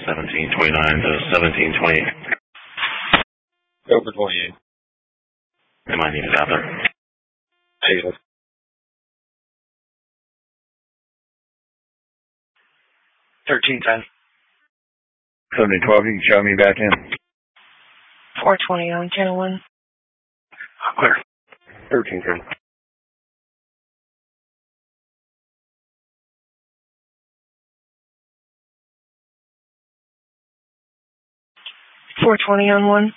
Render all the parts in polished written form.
1729 to 1728. Over 28. They might need it out there. Jesus. 1310. 7012, you can show me back in. 420 on channel 1. Clear. 1310. $420 on 1.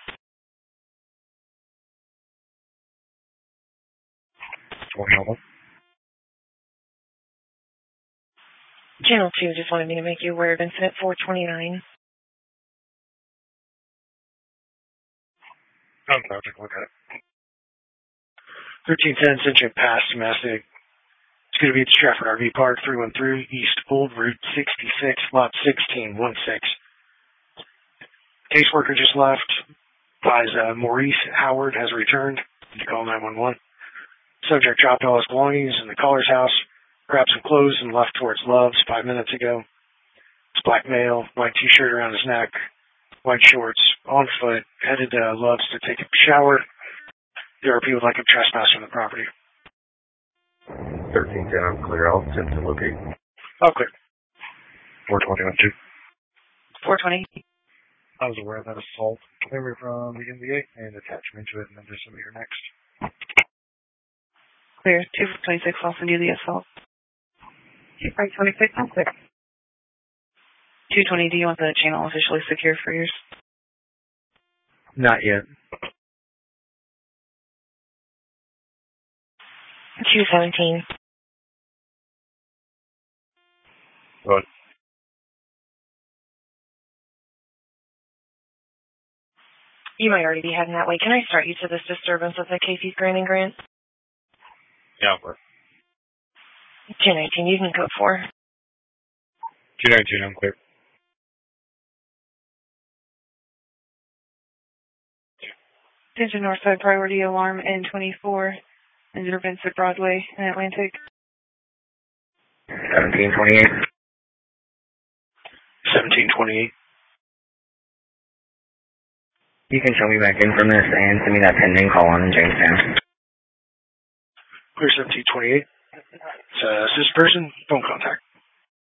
411. Channel 2 just wanted me to make you aware of incident 429. Okay, I'll take a look at it. 1310 Century Pass, domestic. It's going to be at Stratford RV Park, 313 East Old Route 66, Lot 1616. Caseworker just left. Advise Maurice Howard has returned. You call 911. Subject dropped all his belongings in the caller's house, grabbed some clothes, and left towards Love's 5 minutes ago. It's black male, white t-shirt around his neck, white shorts, on foot, headed to Love's to take a shower. The RP would like him trespassing on the property. 1310, I'm clear. I'll attempt to locate. Oh, clear. 420 on 2. 420. I was aware of that assault. Delivery from the NBA and attachment to it, and then just some of your next. Clear. 226, I'll send you the assault. Right, 26, I'm clear. 220, do you want the channel officially secure for yours? Not yet. 217. Good. You might already be heading that way. Can I start you to this disturbance of the Casey's Granting Grant? Yeah, we're 219, you can code 4. 219, I'm clear. Attention Northside Priority Alarm N24. Injured Vincent Broadway in Atlantic. 1728. 1728. You can show me back in from this and send me that pending call on in Jamestown. Clear 1728. It's this person, phone contact.